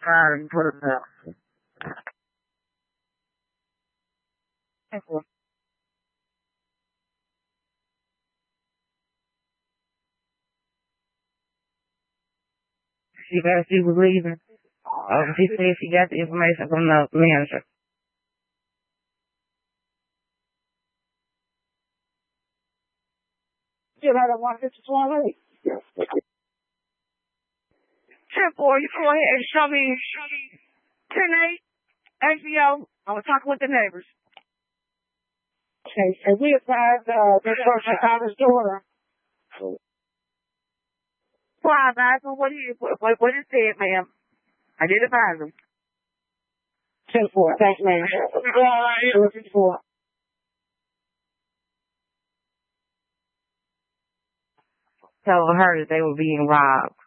car and put it out. She was leaving. She said she got the information from the manager. You know the 151. 10-4, you go ahead and show me 10-8 HBO. I was talking with the neighbors. Okay, and we advised this person out his daughter. Well, I advised him what he said, ma'am. I did advise him. 10-4, thanks, ma'am. All right, looking for. Telling her that they were being robbed.